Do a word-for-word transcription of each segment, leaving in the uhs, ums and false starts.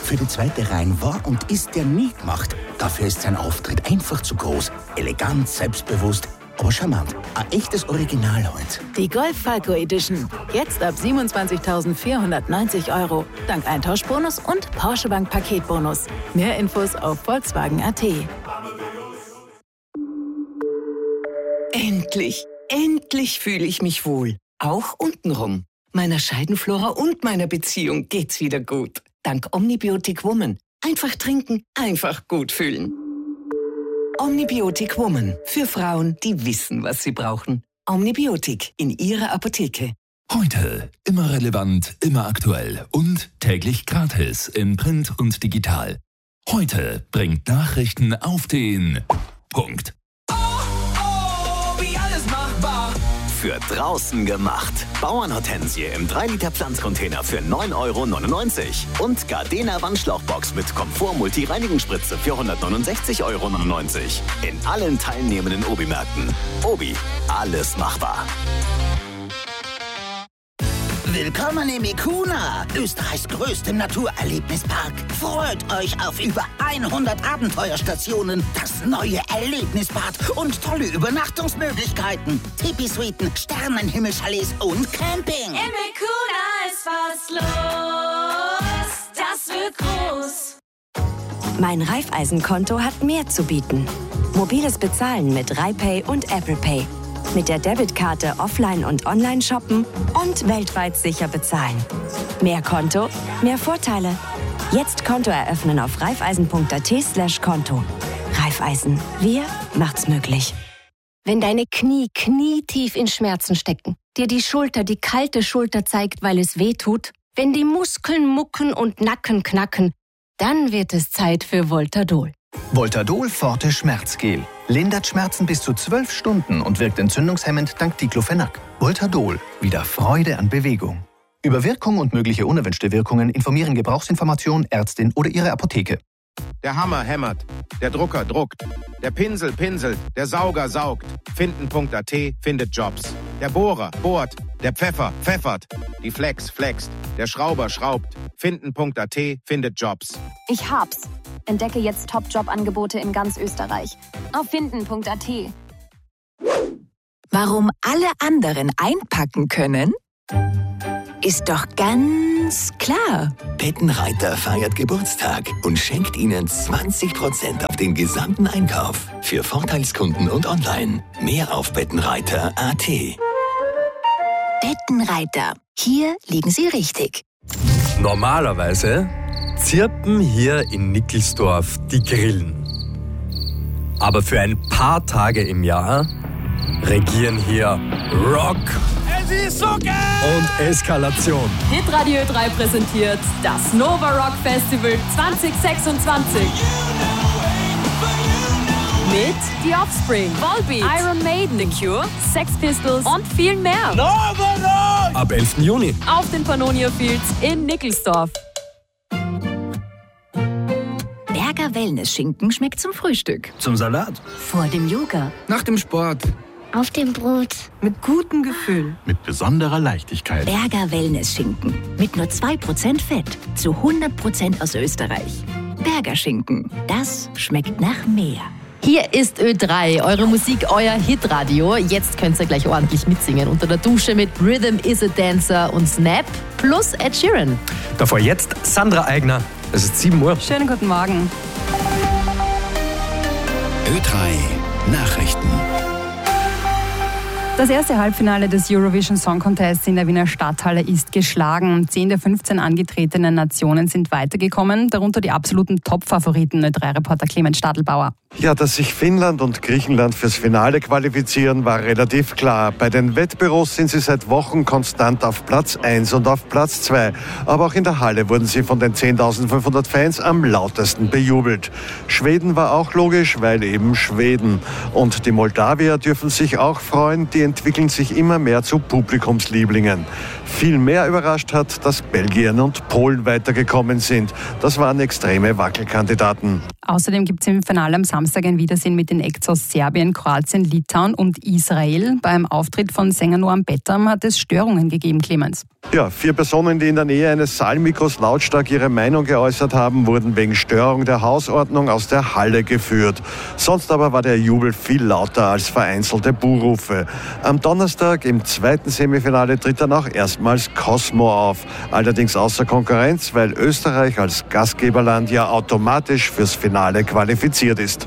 Für die zweite rein war und ist der nie gemacht. Dafür ist sein Auftritt einfach zu groß. Elegant, selbstbewusst, aber charmant. Ein echtes Original heute. Die Golf Falco Edition. Jetzt ab siebenundzwanzigtausendvierhundertneunzig Euro. Dank Eintauschbonus und Porsche Bank Paketbonus. Mehr Infos auf Volkswagen punkt a t. Endlich, endlich fühle ich mich wohl. Auch untenrum. Meiner Scheidenflora und meiner Beziehung geht's wieder gut. Dank Omnibiotic Woman. Einfach trinken, einfach gut fühlen. Omnibiotic Woman. Für Frauen, die wissen, was sie brauchen. Omnibiotic in Ihrer Apotheke. Heute immer relevant, immer aktuell und täglich gratis in Print und digital. Heute bringt Nachrichten auf den Punkt. Für draußen gemacht. Bauernhortensie im drei Liter Pflanzcontainer für neun Euro neunundneunzig. Und Gardena Wandschlauchbox mit Komfort-Multi-Reinigungsspritze für hundertneunundsechzig Euro neunundneunzig. In allen teilnehmenden Obi-Märkten. Obi, alles machbar. Willkommen im Ikuna, Österreichs größtem Naturerlebnispark. Freut euch auf über hundert Abenteuerstationen, das neue Erlebnisbad und tolle Übernachtungsmöglichkeiten. Tipi-Suiten, Sternenhimmelchalets und Camping. Im Ikuna ist was los, das wird groß. Mein Raiffeisenkonto hat mehr zu bieten. Mobiles Bezahlen mit RaiPay und Apple Pay. Mit der Debitkarte offline und online shoppen und weltweit sicher bezahlen. Mehr Konto, mehr Vorteile. Jetzt Konto eröffnen auf raiffeisen punkt a t slash Konto. Raiffeisen, wir macht's möglich. Wenn deine Knie knietief in Schmerzen stecken, dir die Schulter die kalte Schulter zeigt, weil es weh tut, wenn die Muskeln mucken und Nacken knacken, dann wird es Zeit für Voltadol. Voltadol Forte Schmerzgel. Lindert Schmerzen bis zu zwölf Stunden und wirkt entzündungshemmend dank Diclofenac. Voltadol. Wieder Freude an Bewegung. Über Wirkung und mögliche unerwünschte Wirkungen informieren Gebrauchsinformation, Ärztin oder Ihre Apotheke. Der Hammer hämmert, der Drucker druckt, der Pinsel pinselt, der Sauger saugt. Finden punkt a t findet Jobs. Der Bohrer bohrt, der Pfeffer pfeffert, die Flex flext, der Schrauber schraubt. Finden punkt a t findet Jobs. Ich hab's. Entdecke jetzt Top-Job-Angebote in ganz Österreich. Auf finden punkt a t. Warum alle anderen einpacken können? Ist doch ganz klar. Bettenreiter feiert Geburtstag und schenkt Ihnen zwanzig Prozent auf den gesamten Einkauf. Für Vorteilskunden und online. Mehr auf bettenreiter punkt a t. Bettenreiter. Hier liegen Sie richtig. Normalerweise zirpen hier in Nickelsdorf die Grillen. Aber für ein paar Tage im Jahr regieren hier Rock Es ist so geil! und Eskalation. Hitradio drei präsentiert das Nova Rock Festival zwanzig sechsundzwanzig. Mit The Offspring, Volbeat, Iron Maiden, The Cure, Sex Pistols und viel mehr. Nova Rock! Ab elften Juni. Auf den Pannonia Fields in Nickelsdorf. Berger Wellness-Schinken schmeckt zum Frühstück. Zum Salat. Vor dem Yoga. Nach dem Sport. Auf dem Brot. Mit gutem Gefühl. Mit besonderer Leichtigkeit. Berger Wellness-Schinken. Mit nur zwei Prozent Fett. Zu hundert Prozent aus Österreich. Berger Schinken. Das schmeckt nach mehr. Hier ist Ö drei, eure Musik, euer Hitradio. Jetzt könnt ihr gleich ordentlich mitsingen. Unter der Dusche mit Rhythm is a Dancer und Snap plus Ed Sheeran. Davor jetzt Sandra Eigner. Es ist sieben Uhr. Schönen guten Morgen. Ö drei Nachrichten. Das erste Halbfinale des Eurovision Song Contests in der Wiener Stadthalle ist geschlagen. Zehn der fünfzehn angetretenen Nationen sind weitergekommen, darunter die absoluten Top-Favoriten, Ö drei Reporter Clemens Stadelbauer. Ja, dass sich Finnland und Griechenland fürs Finale qualifizieren, war relativ klar. Bei den Wettbüros sind sie seit Wochen konstant auf Platz eins und auf Platz zwei. Aber auch in der Halle wurden sie von den zehntausendfünfhundert Fans am lautesten bejubelt. Schweden war auch logisch, weil eben Schweden. Und die Moldawier dürfen sich auch freuen, die entwickeln sich immer mehr zu Publikumslieblingen. Viel mehr überrascht hat, dass Belgien und Polen weitergekommen sind. Das waren extreme Wackelkandidaten. Außerdem gibt es im Finale am Samstag ein Wiedersehen mit den Acts aus Serbien, Kroatien, Litauen und Israel. Beim Auftritt von Sänger Noam Bettam hat es Störungen gegeben, Clemens. Ja, vier Personen, die in der Nähe eines Saalmikros lautstark ihre Meinung geäußert haben, wurden wegen Störung der Hausordnung aus der Halle geführt. Sonst aber war der Jubel viel lauter als vereinzelte Buhrufe. Am Donnerstag im zweiten Semifinale tritt dann auch erstmals Cosmo auf. Allerdings außer Konkurrenz, weil Österreich als Gastgeberland ja automatisch fürs Finale qualifiziert ist.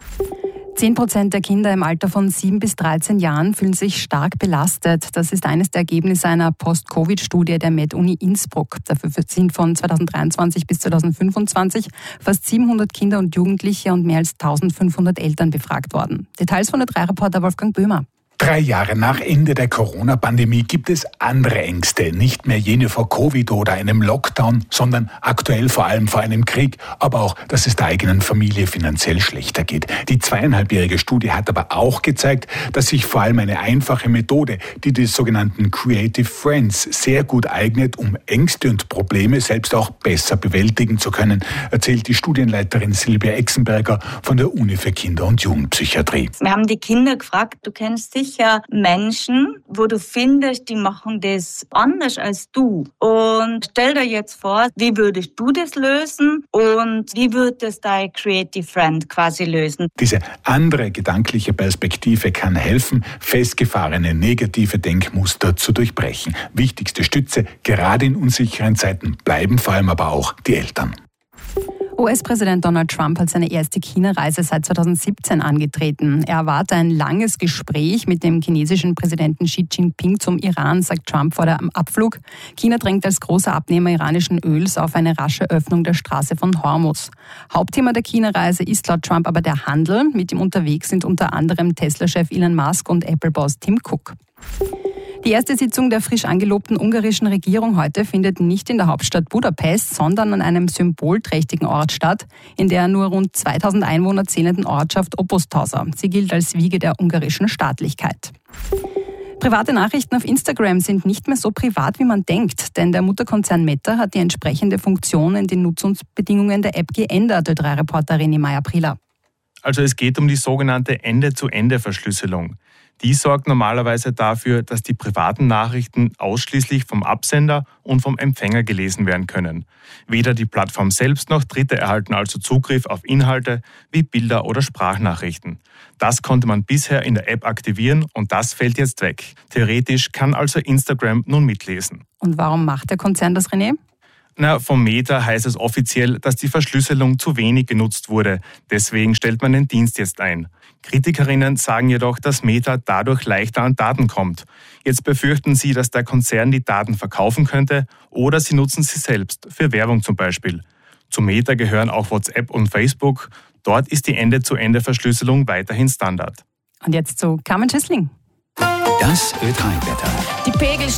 zehn Prozent der Kinder im Alter von sieben bis dreizehn Jahren fühlen sich stark belastet. Das ist eines der Ergebnisse einer Post-Covid-Studie der Med-Uni Innsbruck. Dafür sind von zweitausenddreiundzwanzig bis zweitausendfünfundzwanzig fast siebenhundert Kinder und Jugendliche und mehr als eintausendfünfhundert Eltern befragt worden. Details von der drei Reporter Wolfgang Böhmer. Drei Jahre nach Ende der Corona-Pandemie gibt es andere Ängste. Nicht mehr jene vor Covid oder einem Lockdown, sondern aktuell vor allem vor einem Krieg. Aber auch, dass es der eigenen Familie finanziell schlechter geht. Die zweieinhalbjährige Studie hat aber auch gezeigt, dass sich vor allem eine einfache Methode, die des sogenannten Creative Friends, sehr gut eignet, um Ängste und Probleme selbst auch besser bewältigen zu können, erzählt die Studienleiterin Silvia Exenberger von der Uni für Kinder- und Jugendpsychiatrie. Wir haben die Kinder gefragt, du kennst sicher Menschen, wo du findest, die machen das anders als du. Und stell dir jetzt vor, wie würdest du das lösen und wie würde es dein Creative Friend quasi lösen? Diese andere gedankliche Perspektive kann helfen, festgefahrene negative Denkmuster zu durchbrechen. Wichtigste Stütze, gerade in unsicheren Zeiten, bleiben vor allem aber auch die Eltern. U S-Präsident Donald Trump hat seine erste China-Reise seit zweitausendsiebzehn angetreten. Er erwartet ein langes Gespräch mit dem chinesischen Präsidenten Xi Jinping zum Iran, sagt Trump vor dem Abflug. China drängt als großer Abnehmer iranischen Öls auf eine rasche Öffnung der Straße von Hormuz. Hauptthema der China-Reise ist laut Trump aber der Handel. Mit ihm unterwegs sind unter anderem Tesla-Chef Elon Musk und Apple-Boss Tim Cook. Die erste Sitzung der frisch angelobten ungarischen Regierung heute findet nicht in der Hauptstadt Budapest, sondern an einem symbolträchtigen Ort statt, in der nur rund zweitausend Einwohner zählenden Ortschaft Opostauza. Sie gilt als Wiege der ungarischen Staatlichkeit. Private Nachrichten auf Instagram sind nicht mehr so privat, wie man denkt, denn der Mutterkonzern Meta hat die entsprechende Funktion in den Nutzungsbedingungen der App geändert, die drei Reporterin Maya-Prila. Also es geht um die sogenannte Ende-zu-Ende-Verschlüsselung. Die sorgt normalerweise dafür, dass die privaten Nachrichten ausschließlich vom Absender und vom Empfänger gelesen werden können. Weder die Plattform selbst noch Dritte erhalten also Zugriff auf Inhalte wie Bilder oder Sprachnachrichten. Das konnte man bisher in der App aktivieren und das fällt jetzt weg. Theoretisch kann also Instagram nun mitlesen. Und warum macht der Konzern das, René? Na, vom Meta heißt es offiziell, dass die Verschlüsselung zu wenig genutzt wurde. Deswegen stellt man den Dienst jetzt ein. Kritikerinnen sagen jedoch, dass Meta dadurch leichter an Daten kommt. Jetzt befürchten sie, dass der Konzern die Daten verkaufen könnte oder sie nutzen sie selbst, für Werbung zum Beispiel. Zu Meta gehören auch WhatsApp und Facebook. Dort ist die Ende-zu-Ende-Verschlüsselung weiterhin Standard. Und jetzt zu Carmen Schissling. Das Ö drei Wetter. Die Pegel